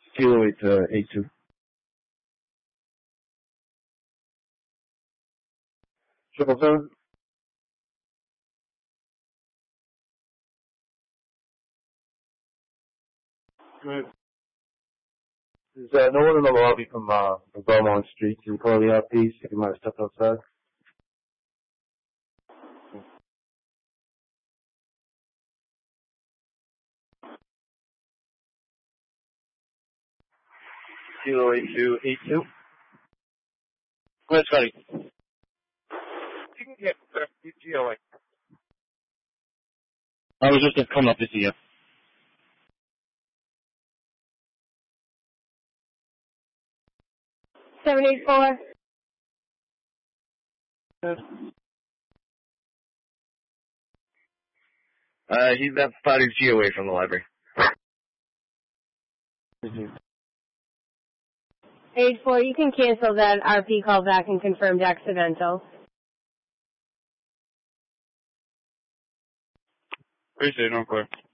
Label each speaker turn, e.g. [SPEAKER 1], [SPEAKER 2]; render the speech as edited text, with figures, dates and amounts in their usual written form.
[SPEAKER 1] Kilo 8 to 82. Triple 7. Good. There's no one in the lobby from Belmont Street. Can you call the RP? You might have stepped outside. Kilo 8282. Go ahead, Scotty. You can get GOA. I was just coming up to see you.
[SPEAKER 2] 784.
[SPEAKER 1] He's got spotted GOA from the library.
[SPEAKER 2] 84, you can cancel that RP call back and confirmed accidental.
[SPEAKER 1] Appreciate it, no clear.